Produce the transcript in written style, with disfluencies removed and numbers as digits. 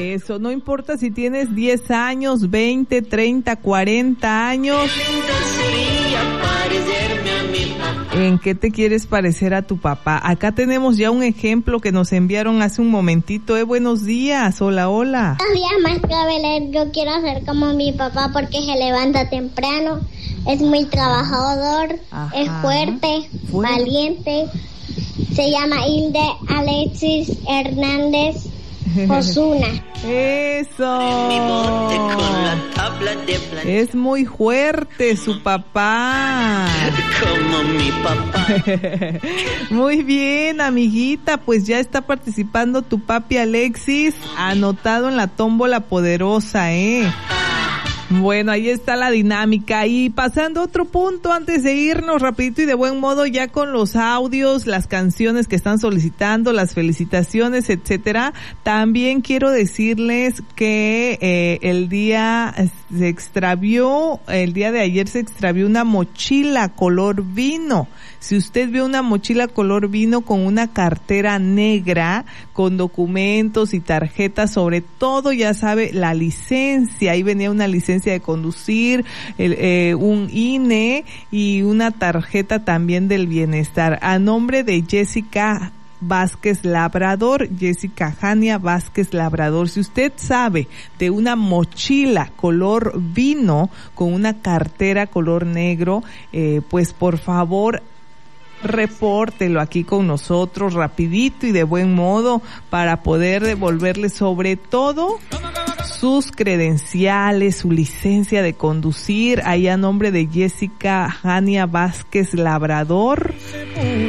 Eso, no importa si tienes 10 años, 20, 30, 40 años. ¿En qué te quieres parecer a tu papá? Acá tenemos ya un ejemplo que nos enviaron hace un momentito. Buenos días, hola. Buenos días, maestra Belén. Yo quiero ser como mi papá porque se levanta temprano, es muy trabajador, es fuerte, valiente. Se llama Hilde Alexis Hernández Osuna. Eso. Es muy fuerte su papá. Como mi papá. Muy bien, amiguita, pues ya está participando tu papi Alexis, anotado en la tómbola poderosa, Bueno, ahí está la dinámica. Y pasando a otro punto antes de irnos rapidito y de buen modo ya con los audios, las canciones que están solicitando, las felicitaciones, etcétera. También quiero decirles que el día de ayer se extravió una mochila color vino. Si usted ve una mochila color vino con una cartera negra, con documentos y tarjetas, sobre todo, ya sabe, la licencia, ahí venía una licencia de conducir, un INE y una tarjeta también del bienestar, a nombre de Jessica Vázquez Labrador, Jessica Jania Vázquez Labrador. Si usted sabe de una mochila color vino con una cartera color negro, pues por favor repórtelo aquí con nosotros rapidito y de buen modo para poder devolverle sobre todo sus credenciales, su licencia de conducir, ahí a nombre de Jessica Jania Vázquez Labrador.